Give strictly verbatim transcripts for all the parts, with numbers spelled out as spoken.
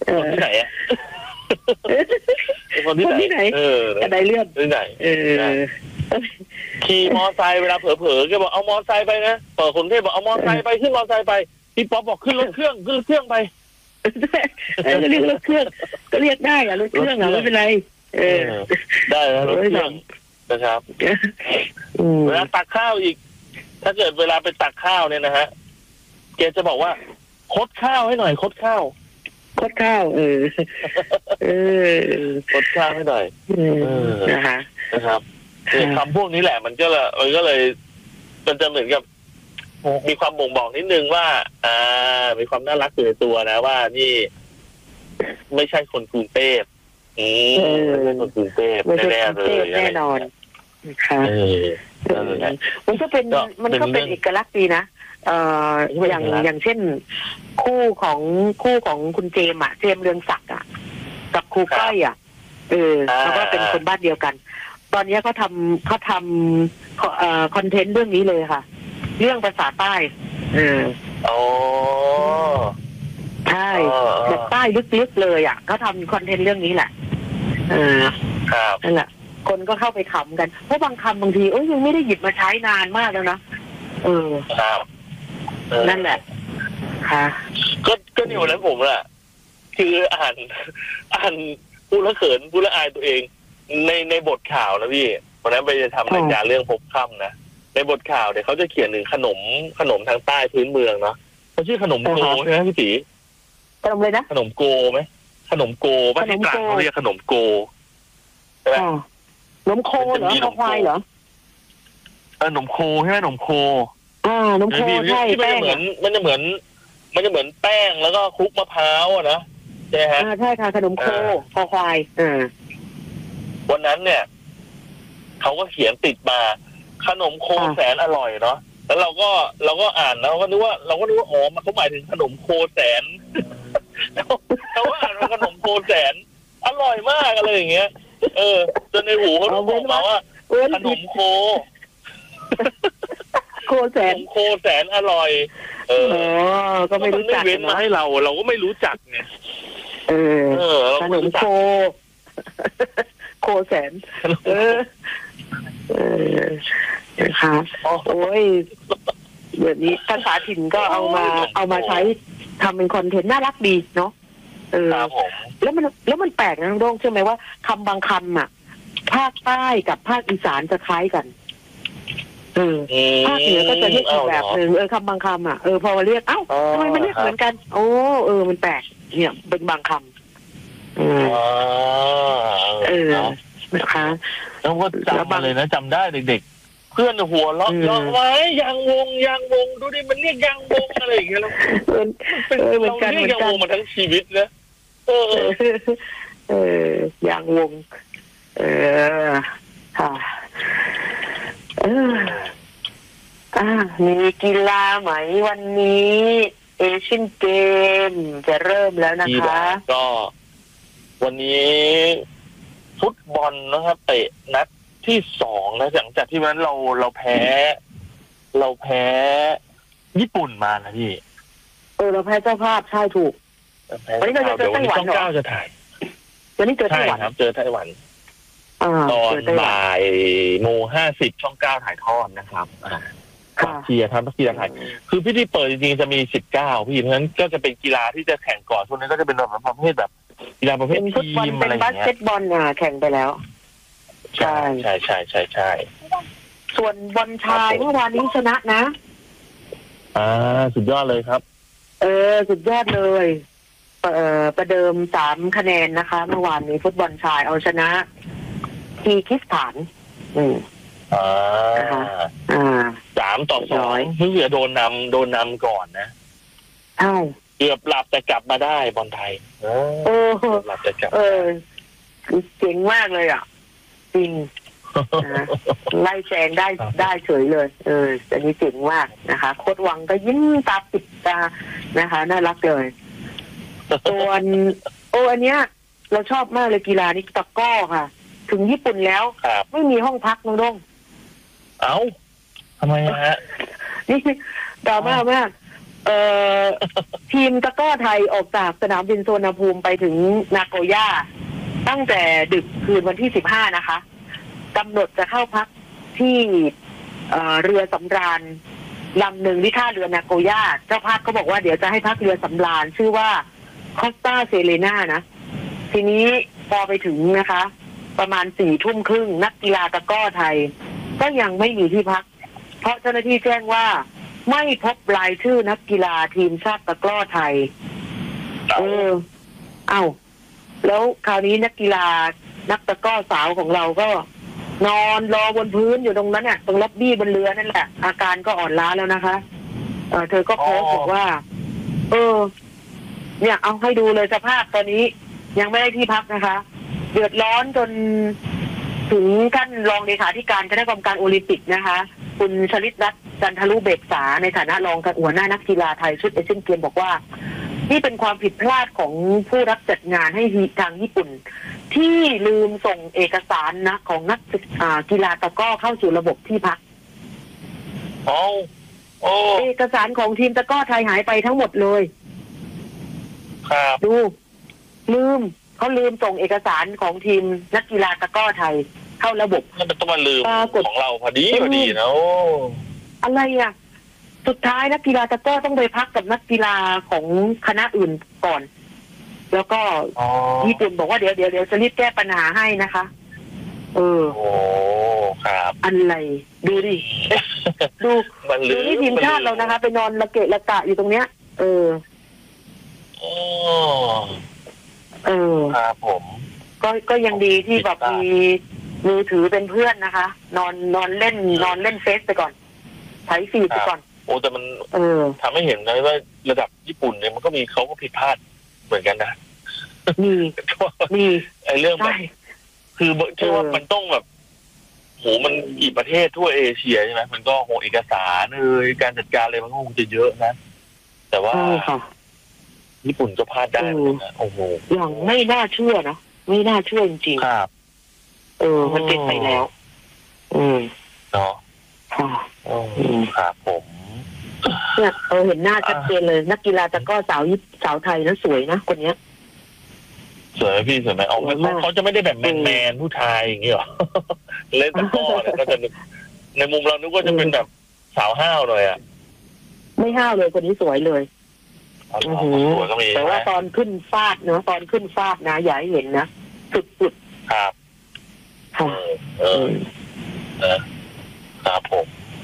คนที่ไหนอ่ะคนที่ไหนเออกระไดเลื่อนที่ไหนเออขี่มอไซค์เวลาเผลอๆแกบอกเอามอไซค์ไปนะเปิดคนเทพบอกเอามอไซค์ไปขึ้นมอไซค์ไปพี่ป๊อปบอกขึ้นรถเครื่องขึ้นรถเครื่องไปก็เรียกรถเครื่องก็เรียกได้อะรถเครื่องอะไม่เป็นไรเออได้แล้วรถเครื่องนะครับเวลาตักข้าวอีกถ้าเกิดเวลาไปตักข้าวเนี่ยนะฮะแกจะบอกว่าคดข้าวให้หน่อยคดข้าวคดข้าวเออเออคดข้าวให้หน่อยนะคะนะครับคำพวกนี้แหละมันก็เลยมันก็เลยมันจะเหมือนกับมีความบ่งบอกนิดนึงว่าอ่ามีความน่ารักอยู่ในตัวนะว่านี่ไม่ใช่คนกรุงเทพอืมไม่ใช่คนกรุงเทพแน่ๆเลยแน่นอนค่ะมันก็เป็นมันก็เป็นเอกลักษณ์ดีนะเอ่ออย่างอย่างเช่นคู่ของคู่ของคุณเจมอ่ะเจมเรืองศักดิ์อ่ะกับครูก้อยอ่ะเออเขาก็เป็นคนบ้านเดียวกันตอนนี้เขาทำเขาทำเอ่อคอนเทนต์เรื่องนี้เลยค่ะเรื่องภาษาใต้เออโอ้ใช่แบบใต้ลึกๆเลยอ่ะเขาทำคอนเทนต์เรื่องนี้แหละเออครับนั่นแหละคนก็เข้าไปขำกันเพราะบางคำบางทีเอ้ยยังไม่ได้หยิบมาใช้นานมากแล้วนะเออครับนั่นแหละค่ะก็ก็นี่วันนั้นผมแหละคืออ่านอ่านพูดแล้วเขินพูดแล้วอายตัวเองในในบทข่าวนะพี่วันนั้นไปจะทำรายการเรื่องพบค่ำนะในบทข่าวเนี่ยเขาจะเขียนถึงขนมขนมทางใต้พื้นเมืองเนาะเขาชื่อขนมโกใช่ไหมพี่ตีขนมเลยนะขนมโกไหมขนมโกป่ะที่กลางเขาเรียกขนมโกใช่ไหมขนมโคเหรอขนมควายเหรอเออขนมโคใช่ไหมขนมโคอ่าขนมโคใช่แป้งมันจะเหมือนมันจะเหมือนแป้งแล้วก็คลุกมะพร้าวนะใช่ฮะใช่ค่ะขนมโคคอควายอ่าวันนั้นเนี่ยเขาก็เขียนติดมาขนมโคแสนอร่อยเนาะแล้วเราก็เราก็อ่านแล้วก็นึกว่าเราก็นึกว่าอ๋อมันเขาหมายถึงขนมโคแสนเราก็อ่านว่าขนมโคแสนอร่อยมากอะไรอย่างเงี้ยเออจนในหูเขาบอกมาว่าขนมโคโคแสนโคแสนอร่อยเออก็ไม่รู้จักเว้นมาให้เราเราก็ไม่รู้จักไงเออขนมโคโคแสนเออเออนะคะโอ้ยเดี๋ยวนี้ภาษาถิ่นก็เอามาเอามาใช้ทำเป็นคอนเทนต์น่ารักดีเนาะเออแล้วมันแล้วมันแปลกนะน้องโด่งใช่ไหมว่าคำบางคำอ่ะภาคใต้กับภาคอีสานจะคล้ายกันเออภาคเหนือก็จะเรียกอีกแบบหนึ่งเออคำบางคำอ่ะเออพอมาเรียกเอ้าทำไมมันเรียกเหมือนกันโอ้เออมันแปลกเนี่ยเป็นบางคำเออเออนะคะแล้วก็จำมาเลยนะจำได้เด็กๆเพื่อนหัวเราะเยาะไว้ยางวงยางวงดูดิมันเรียกยางวงอะไรอย่างเงี้ยเราเป็นเราเรียกยางวงมาทั้งชีวิตนะเออเออยางวงเออค่ะเอออ่ามีกีฬาไหมวันนี้เอเชียนเกมจะเริ่มแล้วนะคะก็วันนี้ฟุตบอลนะครับเตะนัดที่สองนะหลังจากที่วันนั้นเราเราแพ้เราแพ้ญี่ปุ่นมานะพี่เออเราแพ้เจ้าภาพใช่ถูกวันนี้เราจะเจอไต้หวันเหรอจะถ่ายวันนี้เจอไต้หวันครับเจอไต้หวันตอนบ่ายโมงห้าสิบช่องเก้าถ่ายทอดนะครับเชียร์ทำเชียร์ถ่ายคือพิธีเปิดจริงๆจะมีสิบเก้าพี่เพราะฉะนั้นก็จะเป็นกีฬาที่จะแข่งก่อนช่วงนั้นก็จะเป็นแบบประเภทแบบกีฬาประเภททีมอะไรอย่างเงี้ยเป็นบาสเกตบอลอ่ะแข่งไปแล้วใช่ใช่ใช่ใช่ใช่ส่วนบอลชายเมื่อวานนี้ชนะนะอ่าสุดยอดเลยครับเออสุดยอดเลยเอ่อประเดิมสามคะแนนนะคะเมื่อวานนี้ฟุตบอลชายเอาชนะคีร์กิสถานอืมอ่าอ่าสามต่อสองเพิ่งจะโดนนำโดนนำก่อนนะใช่เกือบหลับแต่กลับมาได้บอลไทยเออหลับแต่กลับเออเจ๋งมากเลยอ่ะจริงไล่แซงได้ได้เฉยเลยเอออันนี้เจ๋งมากนะคะโค้ชวังก็ยิ้มตาปิดตานะคะน่ารักเลยส่วนโอ้อันเนี้ยเราชอบมากเลยกีฬานี้ตะก้อค่ะถึงญี่ปุ่นแล้วไม่มีห้องพักน้องด้งเอ้าทำไมฮะนี่ดราม่ามากเอ่อ ทีมตะกร้อไทยออกจากสนามบินสุวรรณภูมิไปถึงนาโกย่าตั้งแต่ดึกคืนวันที่สิบห้านะคะกำหนดจะเข้าพักที่เอ่อเรือสำราญลำหนึ่งที่ท่าเรือนาโกย่าเจ้าภาพก็บอกว่าเดี๋ยวจะให้พักเรือสำราญชื่อว่าคอสตาเซเลนานะทีนี้พอไปถึงนะคะ ประมาณสี่ทุ่มครึ่งนักกีฬาตะกร้อไทยก็ยังไม่มีที่พักเพราะเจ้าหน้าที่แจ้งว่าไม่พบรายชื่อนักกีฬาทีมชาติตะกร้อไทยเออเอ้าแล้วคราวนี้นักกีฬานักตะกร้อสาวของเราก็นอนรอบนพื้นอยู่ตรงนั้นน่ะตรงล็อบบี้บนเรือนั่นแหละอาการก็อ่อนล้าแล้วนะคะเออเธอก็โพสต์บอกว่าเออเนี่ยเอาให้ดูเลยสภาพตอนนี้ยังไม่ได้ที่พักนะคะเดือดร้อนจนถึงท่านรองเลขาธิการคณะกรรมการโอลิมปิกนะคะคุณชลิตรัตน์จันทรุเบกษาในฐานะรองหัวหน้านักกีฬาไทยชุดเอเชียนเกมบอกว่านี่เป็นความผิดพลาดของผู้รับจัดงานให้ทางญี่ปุ่นที่ลืมส่งเอกสารนะของนักกีฬาตะกร้อเข้าสู่ระบบที่พักโอ้โอ้เอกสารของทีมตะกร้อไทยหายไปทั้งหมดเลยครับดูลืมเขาลืมส่งเอกสารของทีมนักกีฬาตะกร้อไทยเข้าระบบมันต้องมาลืมของเราพอดีพอดีนะโอ้อะไรอ่ะสุดท้ายนักกีฬาตะกร้อต้องไปพักกับนักกีฬาของคณะอื่นก่อนแล้วก็ญี่ปุ่นบอกว่าเดี๋ยวเดี๋ยวเดี๋ยวจะรีบแก้ปัญหาให้นะคะเออโอ้ครับอะไรดูดิดูดูนี่ทีมชาติเรานะคะไปนอนระเกะระกะอยู่ตรงเนี้ยเออโอ้เออครับผมก็ก็ยังดีที่แบบมีมือถือเป็นเพื่อนนะคะนอนนอนเล่นนอนเล่นเฟซไปก่อนไถฟีดไปก่อนโอ้แต่มันเออทำให้เห็นเลยว่าระดับญี่ปุ่นเนี่ยมันก็มีเขาก็ผิดพลาดเหมือนกันนะมีมีไอ้เรื่องแบบคือเชื่อว่ามันต้องแบบโหมันกี่ประเทศทั่วเอเชียใช่ไหมมันก็โหเอกสารเลยการจัดการอะไรมันก็คงจะเยอะนะแต่ว่าญี่ปุ่นก็พลาดได้นะโอ้โหอย่างไม่น่าเชื่อนะไม่น่าเชื่อจริงๆครับเออมันเป็นไปแล้วอืมเนาะค่ะอืมครับผมเนี่ยเออเห็นหน้าชัดเจนเลยนักกีฬาตะกร้อสาวญี่สาวไทยนั้นสวยนะคนเนี้ยสวยพี่สวยไหมเอาเขาเขาจะไม่ได้แบบแมนแมนผู้ชายอย่างเงี้ยหรอเล่นตะกร้อเนี่ยก็จะในมุมเรานึกว่าจะเป็นแบบสาวห้าวหน่อยอ่ะไม่ห้าวเลยคนนี้สวยเลยสวยก็มีแต่ว่าตอนขึ้นฟาดเนาะตอนขึ้นฟาดนะอย่าให้เห็นนะสุดๆครับค่ะเออเออครับผม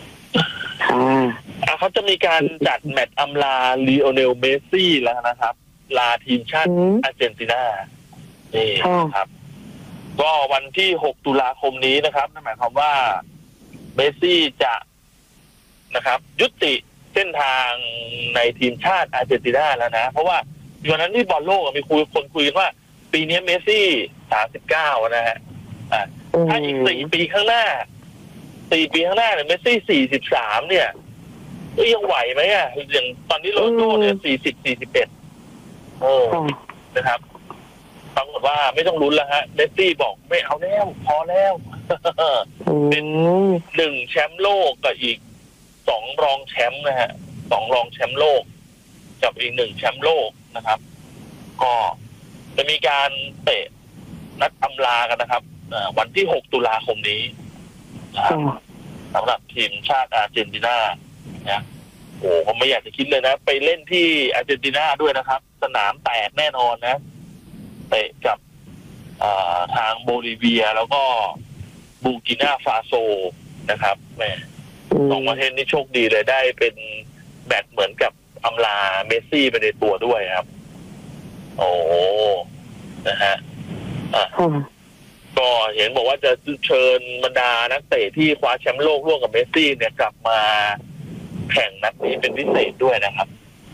ค่ะเขาจะมีการจัดแมตช์อำลาลีโอเนลเมสซี่แล้วนะครับลาทีมชาติอาร์เจนตินานี่ครับก็วันที่หกตุลาคมนี้นะครับนั่นหมายความว่าเมสซี่จะนะครับยุติเส้นทางในทีมชาติอาร์เจนตินาแล้วนะเพราะว่าวันนั้นที่บอลโลกมีคุยคนคุยกันว่าปีนี้เมสซี่สามสิบเก้านะฮะอ่าถ้าอีกสี่ปีข้างหน้าสี่ปีข้างหน้าเนี่ยเมสซี่สี่สิบสามเนี่ยยังไหวไหมอ่ะอย่างตอนนี้โรนัลโดเนี่ยสี่สิบสี่สิบเอ็ดโอ้นะครับปรากฏว่าไม่ต้องลุ้นแล้วฮะเมสซี่บอกไม่เอาแล้วพอแล้วเป็นหนึ่งแชมป์โลกกับอีกสองรองแชมป์นะฮะสองรองแชมป์โลกกับอีกหนึ่งแชมป์โลกนะครับก็จะมีการเตะนัดอำลากันนะครับวันที่หกตุลาคมนี้สำหรับทีมชาติอาร์เจนตินาเนี่ยโอ้ผมไม่อยากจะคิดเลยนะไปเล่นที่อาร์เจนตินาด้วยนะครับสนามแตกแน่นอนนะเตะกับทางโบลิเวียแล้วก็บูกินาฟาโซนะครับแม่สองประเทศนี้โชคดีเลยได้เป็นแบตเหมือนกับอำลาเมสซี่ไปในตัวด้วยครับโอ้นะฮะอ่ะก็เห็นบอกว่าจะเชิญบรรดานักเตะที่คว้าแชมป์โลกร่วมกับเมสซี่เนี่ยกลับมาแข่งนัดนี้เป็นพิเศษด้วยนะครับ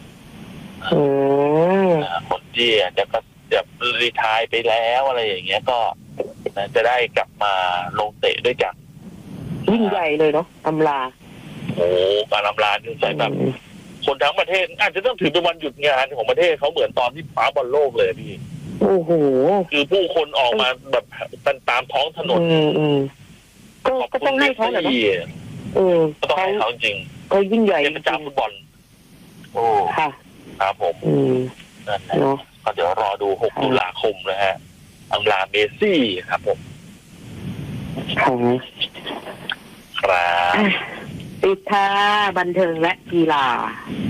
คนที่จะก็จะรีไทร์ไปแล้วอะไรอย่างเงี้ยก็จะได้กลับมาลงเตะด้วยกันยิ่งใหญ่เลยเนาะอำลาโอ้การอำลาเนี่ยใช่แบบคนทั้งประเทศอาจจะต้องถือเป็นวันหยุดงานของประเทศเขาเหมือนตอนที่ฟ้าบอลโลกเลยพี่โอ้โหคือผู้คนออกมาแบบตามท้องถนนก็ก็ต้องให้เขาแหละเนาะเออก็ต้องให้เขาจริงก็ยิ่งใหญ่เป็นเจ้าฟุตบอลโอ้ครับผมอืมนั่นแหละเนาะก็เดี๋ยวรอดูหกตุลาคมนะฮะอำลาเมสซี่ครับผมค่ะครับปิดท่าบันเทิงและกีฬา